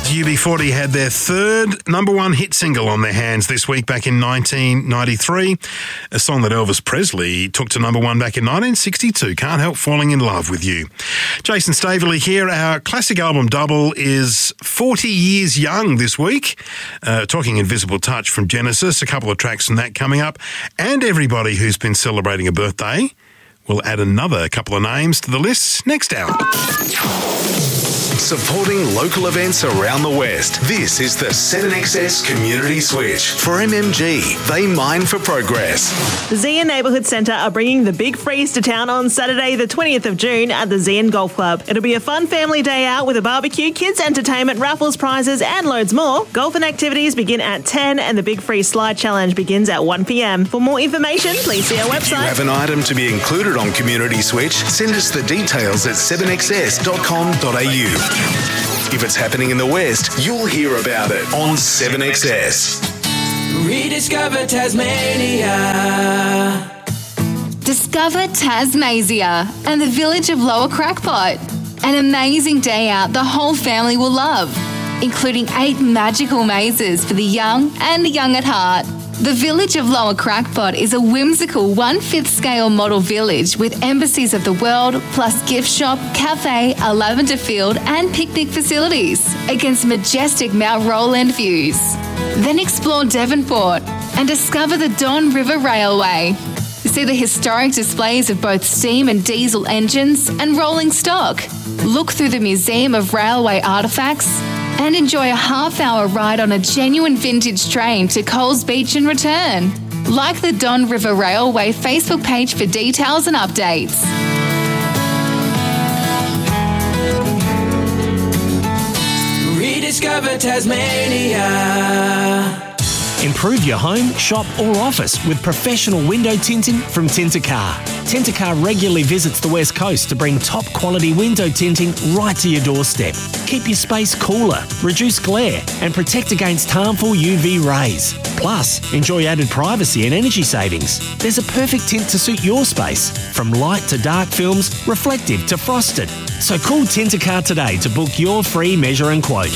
UB40 had their third number one hit single on their hands this week back in 1993, a song that Elvis Presley took to number one back in 1962, Can't Help Falling in Love with You. Jason Staveley here. Our classic album double is 40 years young this week. Talking Invisible Touch from Genesis, a couple of tracks from that coming up, and everybody who's been celebrating a birthday. We'll add another couple of names to the list next hour. Supporting local events around the West. This is the 7XS Community Switch. For MMG, they mine for progress. The Zeehan Neighbourhood Centre are bringing the Big Freeze to town on Saturday the 20th of June at the Zeehan Golf Club. It'll be a fun family day out with a barbecue, kids entertainment, raffles, prizes and loads more. Golf and activities begin at 10 and the Big Freeze Slide Challenge begins at 1 p.m. For more information, please see our website. If you have an item to be included on Community Switch, send us the details at 7xs.com.au. If it's happening in the West, you'll hear about it on 7XS. Rediscover Tasmania. Discover Tasmania and the village of Lower Crackpot. An amazing day out the whole family will love, including 8 magical mazes for the young and the young at heart. The village of Lower Crackpot is a whimsical 1/5 scale model village with embassies of the world, plus gift shop, cafe, a lavender field and picnic facilities against majestic Mount Roland views. Then explore Devonport and discover the Don River Railway. See the historic displays of both steam and diesel engines and rolling stock. Look through the Museum of Railway Artefacts and enjoy a half-hour ride on a genuine vintage train to Coles Beach and return. Like the Don River Railway Facebook page for details and updates. Rediscover Tasmania. Improve your home, shop or office with professional window tinting from Tintercar. Tintercar regularly visits the West Coast to bring top quality window tinting right to your doorstep. Keep your space cooler, reduce glare and protect against harmful UV rays. Plus, enjoy added privacy and energy savings. There's a perfect tint to suit your space, from light to dark films, reflective to frosted. So call Tintercar today to book your free measure and quote.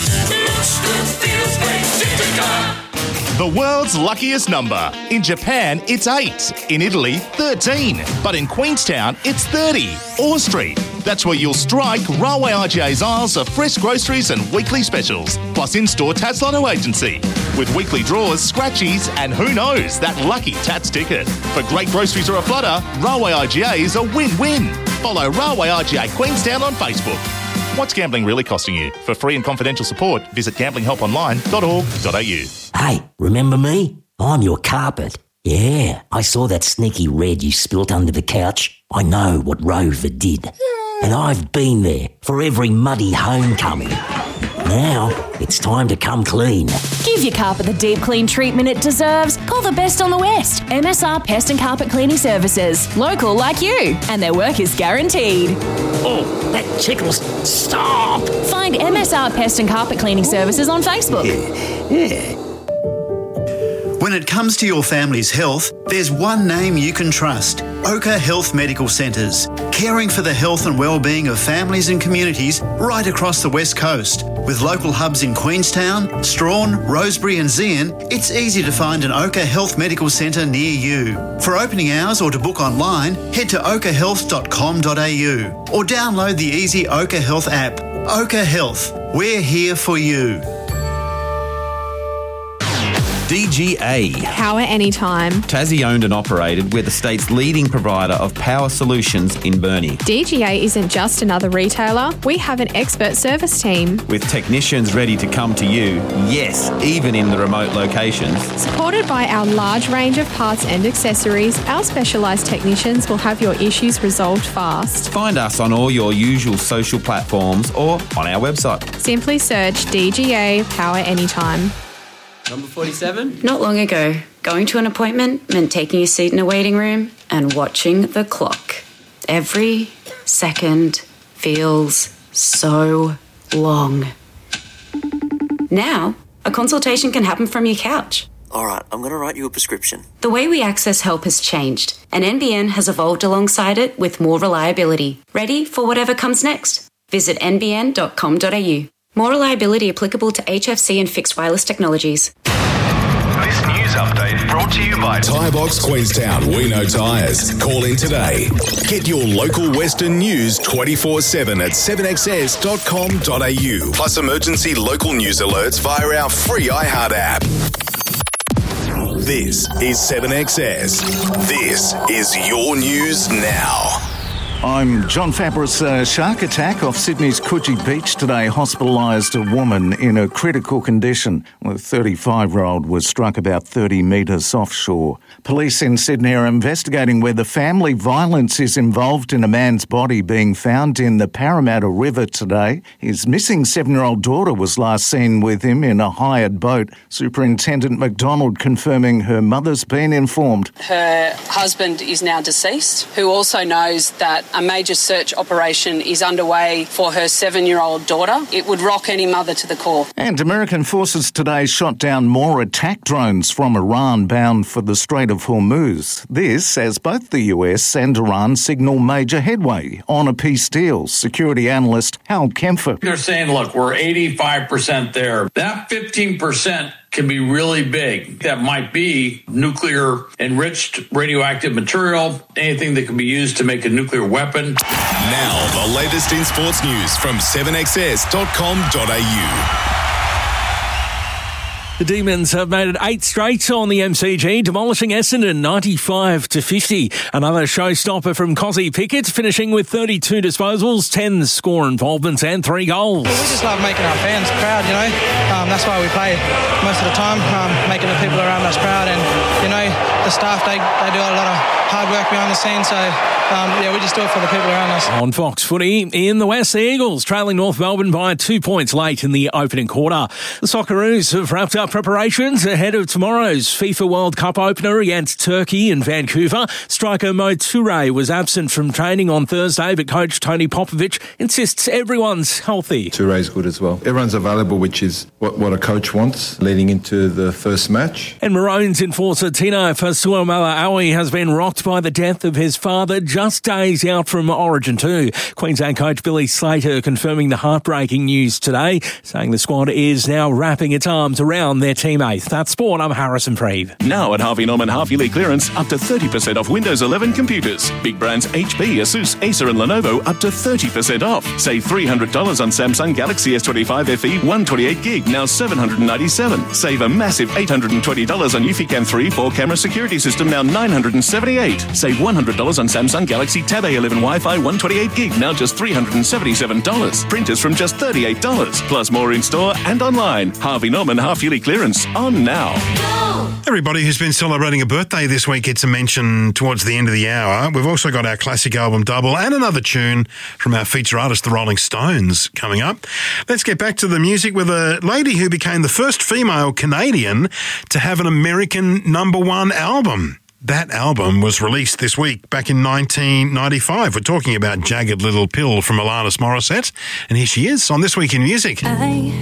The world's luckiest number. In Japan, it's 8. In Italy, 13. But in Queenstown, it's 30. Orr Street. That's where you'll strike Railway IGA's aisles of fresh groceries and weekly specials, plus in-store Tats Lotto agency. With weekly draws, scratchies, and who knows, that lucky Tats ticket. For great groceries or a flutter, Railway IGA is a win-win. Follow Railway IGA Queenstown on Facebook. What's gambling really costing you? For free and confidential support, visit gamblinghelponline.org.au. Hey, remember me? I'm your carpet. Yeah, I saw that sneaky red you spilt under the couch. I know what Rover did. And I've been there for every muddy homecoming. Now, it's time to come clean. Give your carpet the deep clean treatment it deserves. Call the best on the West. MSR Pest and Carpet Cleaning Services. Local like you. And their work is guaranteed. Oh, that tickles. Stop! Find MSR Pest and Carpet Cleaning Services on Facebook. Yeah. When it comes to your family's health, there's one name you can trust. Oka Health Medical Centres, caring for the health and well-being of families and communities right across the West Coast. With local hubs in Queenstown, Strawn, Rosebery and Zeehan, it's easy to find an Oka Health Medical Centre near you. For opening hours or to book online, head to okahealth.com.au or download the easy Oka Health app. Oka Health, we're here for you. DGA. Power anytime. Tassie owned and operated. We're the state's leading provider of power solutions in Burnie. DGA isn't just another retailer. We have an expert service team. With technicians ready to come to you, yes, even in the remote locations. Supported by our large range of parts and accessories, our specialised technicians will have your issues resolved fast. Find us on all your usual social platforms or on our website. Simply search DGA Power Anytime. Number 47? Not long ago, going to an appointment meant taking a seat in a waiting room and watching the clock. Every second feels so long. Now, a consultation can happen from your couch. All right, I'm going to write you a prescription. The way we access help has changed, and NBN has evolved alongside it with more reliability. Ready for whatever comes next? Visit nbn.com.au. More reliability applicable to HFC and fixed wireless technologies. This news update brought to you by Tyre Box Queenstown. We know tyres. Call in today. Get your local Western news 24/7 at 7XS.com.au. Plus emergency local news alerts via our free iHeart app. This is 7XS. This is your news now. I'm John Fabris. A shark attack off Sydney's Coogee Beach today hospitalised a woman in a critical condition. The 35-year-old was struck about 30 metres offshore. Police in Sydney are investigating whether family violence is involved in a man's body being found in the Parramatta River today. His missing 7-year-old daughter was last seen with him in a hired boat. Superintendent McDonald confirming her mother's been informed. Her husband is now deceased, who also knows that a major search operation is underway for her 7-year-old daughter. It would rock any mother to the core. And American forces today shot down more attack drones from Iran bound for the Strait of Hormuz. This as both the US and Iran signal major headway on a peace deal. Security analyst Hal Kempfer. They're saying, look, we're 85% there. That 15% can be really big. That might be nuclear enriched radioactive material, anything that can be used to make a nuclear weapon. Now, the latest in sports news from 7XS.com.au. The Demons have made it 8 straight on the MCG, demolishing Essendon 95-50. Another showstopper from Cozzy Pickett, finishing with 32 disposals, 10 score involvements and 3 goals. We just love making our fans proud, you know. That's why we play most of the time, making the people around us proud. And, you know, the staff, they do a lot of hard work behind the scenes. So, we just do it for the people around us. On Fox Footy, in the West, the Eagles trailing North Melbourne by 2 points late in the opening quarter. The Socceroos have wrapped up preparations ahead of tomorrow's FIFA World Cup opener against Turkey in Vancouver. Striker Mo Toure was absent from training on Thursday, but coach Tony Popovic insists everyone's healthy. Toure's good as well. Everyone's available, which is what a coach wants leading into the first match. And Maroons enforcer Tino Fasuamala-Aui has been rocked by the death of his father just days out from Origin 2. Queensland coach Billy Slater confirming the heartbreaking news today, saying the squad is now wrapping its arms around their teammate. That's sport. I'm Harrison Freeve. Now at Harvey Norman half-yearly clearance, up to 30% off Windows 11 computers. Big brands HP, Asus, Acer and Lenovo up to 30% off. Save $300 on Samsung Galaxy S25 FE 128 gig, now $797. Save a massive $820 on Eufy 3 4-camera security system, now $978. Save $100 on Samsung Galaxy Tab A11 Wi-Fi 128 gig, now just $377. Printers from just $38. Plus more in store and online. Harvey Norman half-yearly clearance on now. Everybody who's been celebrating a birthday this week gets a mention towards the end of the hour. We've also got our classic album double and another tune from our feature artist, the Rolling Stones, coming up. Let's get back to the music with a lady who became the first female Canadian to have an American #1 album. That album was released this week, back in 1995. We're talking about Jagged Little Pill from Alanis Morissette. And here she is on This Week in Music. I